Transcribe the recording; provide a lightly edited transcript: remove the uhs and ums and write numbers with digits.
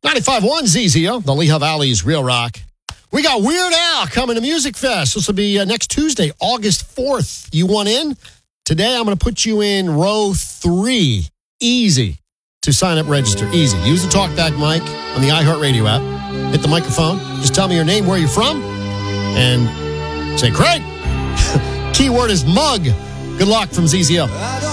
95.1 ZZO, the Lehigh Valley's Real Rock. We got Weird Al coming to Music Fest. This will be next Tuesday, August 4th. You want in? Today, I'm going to put you in row 3. Easy to sign up, register. Easy. Use the TalkBack mic on the iHeartRadio app. Hit the microphone. Just tell me your name, where you're from, and say, Craig. Keyword is mug. Good luck from ZZO.